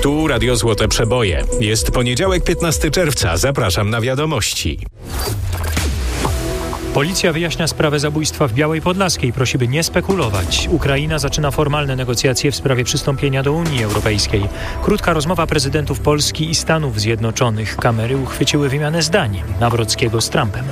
Tu Radio Złote Przeboje. Jest poniedziałek, 15 czerwca. Zapraszam na wiadomości. Policja wyjaśnia sprawę zabójstwa w Białej Podlaskiej. Prosi, by nie spekulować. Ukraina zaczyna formalne negocjacje w sprawie przystąpienia do Unii Europejskiej. Krótka rozmowa prezydentów Polski i Stanów Zjednoczonych. Kamery uchwyciły wymianę zdań Nawrockiego z Trumpem.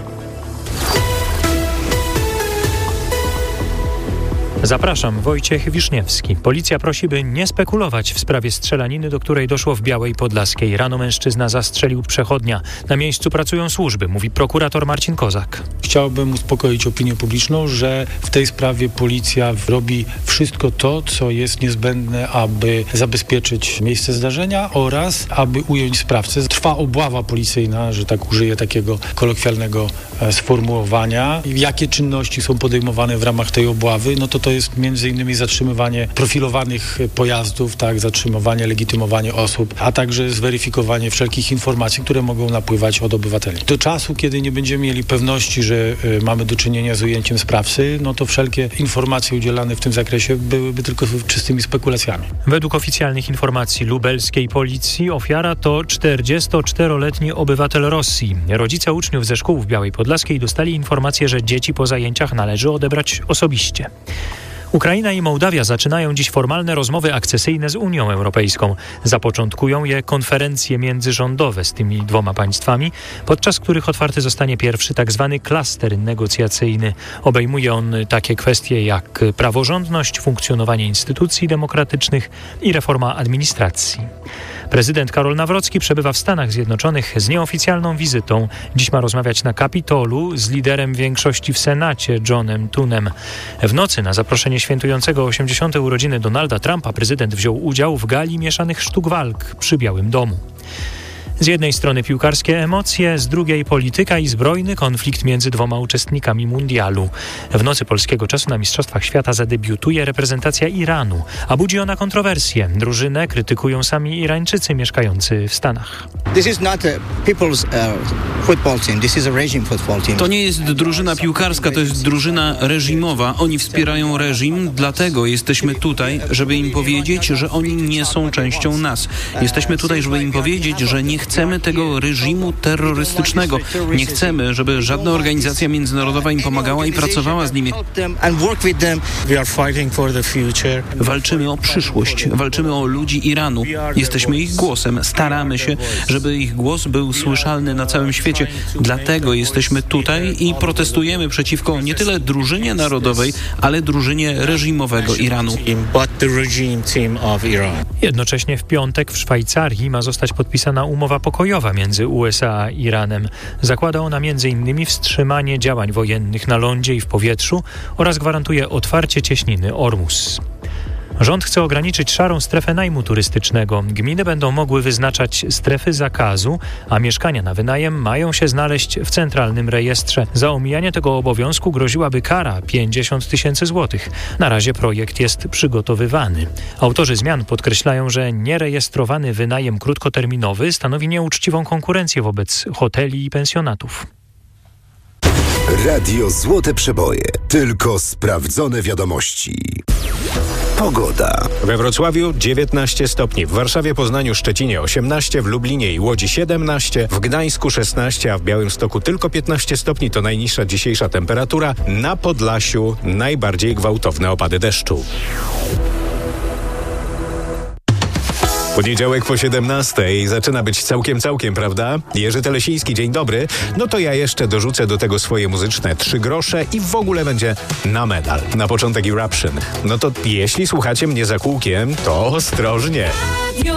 Zapraszam, Wojciech Wiszniewski. Policja prosi, by nie spekulować w sprawie strzelaniny, do której doszło w Białej Podlaskiej. Rano mężczyzna zastrzelił przechodnia. Na miejscu pracują służby, mówi prokurator Marcin Kozak. Chciałbym uspokoić opinię publiczną, że w tej sprawie policja robi wszystko to, co jest niezbędne, aby zabezpieczyć miejsce zdarzenia oraz aby ująć sprawcę. Trwa obława policyjna, że tak użyję takiego kolokwialnego sformułowania. Jakie czynności są podejmowane w ramach tej obławy? No to jest między innymi zatrzymywanie profilowanych pojazdów, tak, zatrzymywanie, legitymowanie osób, a także zweryfikowanie wszelkich informacji, które mogą napływać od obywateli. Do czasu, kiedy nie będziemy mieli pewności, że mamy do czynienia z ujęciem sprawcy, no to wszelkie informacje udzielane w tym zakresie byłyby tylko czystymi spekulacjami. Według oficjalnych informacji lubelskiej policji ofiara to 44-letni obywatel Rosji. Rodzice uczniów ze szkół w Białej Podlaskiej dostali informację, że dzieci po zajęciach należy odebrać osobiście. Ukraina i Mołdawia zaczynają dziś formalne rozmowy akcesyjne z Unią Europejską. Zapoczątkują je konferencje międzyrządowe z tymi dwoma państwami, podczas których otwarty zostanie pierwszy tzw. klaster negocjacyjny. Obejmuje on takie kwestie jak praworządność, funkcjonowanie instytucji demokratycznych i reforma administracji. Prezydent Karol Nawrocki przebywa w Stanach Zjednoczonych z nieoficjalną wizytą. Dziś ma rozmawiać na Kapitolu z liderem większości w Senacie, Johnem Thunnem. W nocy na zaproszenie świętującego 80. urodziny Donalda Trumpa prezydent wziął udział w gali mieszanych sztuk walk przy Białym Domu. Z jednej strony piłkarskie emocje, z drugiej polityka i zbrojny konflikt między dwoma uczestnikami mundialu. W nocy polskiego czasu na Mistrzostwach Świata zadebiutuje reprezentacja Iranu, a budzi ona kontrowersje. Drużynę krytykują sami Irańczycy mieszkający w Stanach. To nie jest drużyna piłkarska, to jest drużyna reżimowa. Oni wspierają reżim, dlatego jesteśmy tutaj, żeby im powiedzieć, że oni nie są częścią nas. Jesteśmy tutaj, żeby im powiedzieć, że nie chcemy tego reżimu terrorystycznego. Nie chcemy, żeby żadna organizacja międzynarodowa im pomagała i pracowała z nimi. Walczymy o przyszłość, walczymy o ludzi Iranu. Jesteśmy ich głosem, staramy się, żeby ich głos był słyszalny na całym świecie. Dlatego jesteśmy tutaj i protestujemy przeciwko nie tyle drużynie narodowej, ale drużynie reżimowego Iranu. Jednocześnie w piątek w Szwajcarii ma zostać podpisana umowa pokojowa między USA a Iranem. Zakłada ona m.in. wstrzymanie działań wojennych na lądzie i w powietrzu oraz gwarantuje otwarcie cieśniny Ormus. Rząd chce ograniczyć szarą strefę najmu turystycznego. Gminy będą mogły wyznaczać strefy zakazu, a mieszkania na wynajem mają się znaleźć w centralnym rejestrze. Za omijanie tego obowiązku groziłaby kara 50 000 złotych. Na razie projekt jest przygotowywany. Autorzy zmian podkreślają, że nierejestrowany wynajem krótkoterminowy stanowi nieuczciwą konkurencję wobec hoteli i pensjonatów. Radio Złote Przeboje. Tylko sprawdzone wiadomości. Pogoda. We Wrocławiu 19 stopni, w Warszawie, Poznaniu, Szczecinie 18, w Lublinie i Łodzi 17, w Gdańsku 16, a w Białymstoku tylko 15 stopni to najniższa dzisiejsza temperatura. Na Podlasiu najbardziej gwałtowne opady deszczu. Poniedziałek po 17:00 zaczyna być całkiem, prawda? Jerzy Telesiński, dzień dobry. No to ja jeszcze dorzucę do tego swoje muzyczne 3 grosze i w ogóle będzie na medal. Na początek Eruption. No to jeśli słuchacie mnie za kółkiem, to ostrożnie.